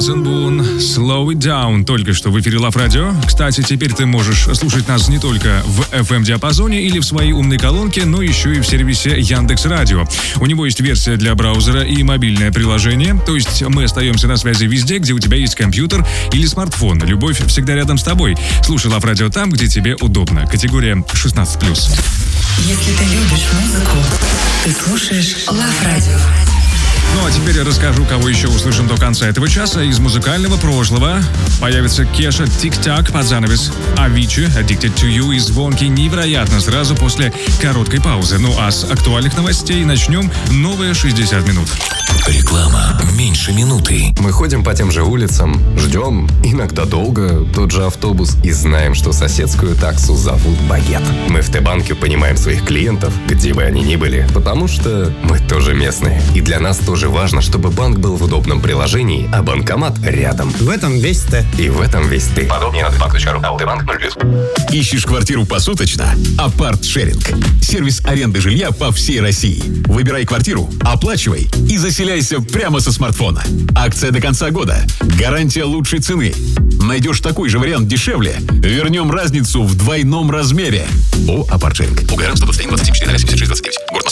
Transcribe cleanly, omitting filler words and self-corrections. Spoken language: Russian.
Бенсон Бун, Slow It Down, только что в эфире Love Radio. Кстати, теперь ты можешь слушать нас не только в FM-диапазоне или в своей умной колонке, но еще и в сервисе Яндекс.Радио. У него есть версия для браузера и мобильное приложение, то есть мы остаемся на связи везде, где у тебя есть компьютер или смартфон. Любовь всегда рядом с тобой. Слушай Love Radio там, где тебе удобно. Категория 16+. Если ты любишь музыку, ты слушаешь Love Radio. Ну а теперь я расскажу, кого еще услышим до конца этого часа. Из музыкального прошлого появится Кеша «Тик-так» под занавес, Avicii «Addicted to You» и звонкий невероятно сразу после короткой паузы. Ну а с актуальных новостей начнем новые 60 минут. Реклама меньше минуты. Мы ходим по тем же улицам, ждем, иногда долго, тот же автобус и знаем, что соседскую таксу зовут Багет. Мы в Т-банке понимаем своих клиентов, где бы они ни были, потому что мы тоже местные. И для нас тоже важно, чтобы банк был в удобном приложении, а банкомат рядом. В этом весь Т. И в этом весь ты. Подробнее на tbank.ru. Т-банк 0+. Ищешь квартиру посуточно? Апарт-шеринг. Сервис аренды жилья по всей России. Выбирай квартиру, оплачивай и заселяйся прямо со смартфона. Акция до конца года. Гарантия лучшей цены. Найдешь такой же вариант дешевле, вернем разницу в двойном размере. О, Апарт-шеринг. УГР 121 27 4 76 29. Город Москва.